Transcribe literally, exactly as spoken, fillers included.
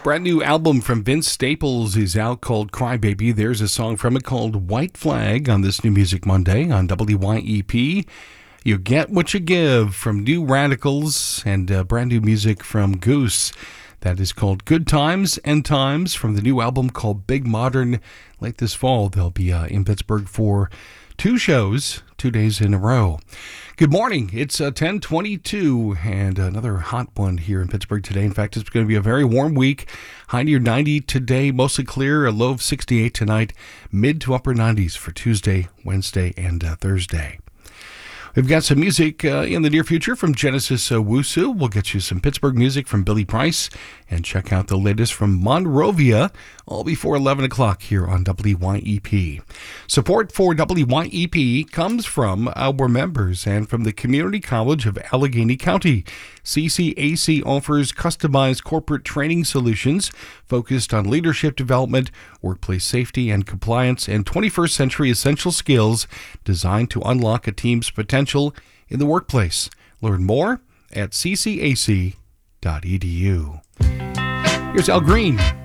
Brand new album from Vince Staples is out called Crybaby. There's a song from it called White Flag on this New Music Monday on W Y E P. You Get What You Give from New Radicals, and uh, brand new music from Goose. That is called Good Times and Times from the new album called Big Modern. Late this fall, they'll be uh, in Pittsburgh for two shows, two days in a row. Good morning. It's uh, ten twenty-two and another hot one here in Pittsburgh today. In fact, it's going to be a very warm week. High near ninety today, mostly clear. A low of sixty-eight tonight. Mid to upper nineties for Tuesday, Wednesday, and uh, Thursday. We've got some music uh, in the near future from Genesis Owusu. We'll get you some Pittsburgh music from Billy Price and check out the latest from Monrovia, all before eleven o'clock here on W Y E P. Support for W Y E P comes from our members and from the Community College of Allegheny County. C C A C offers customized corporate training solutions focused on leadership development, workplace safety and compliance, and twenty-first century essential skills designed to unlock a team's potential in the workplace. Learn more at c c a c dot e d u. Here's Al Green.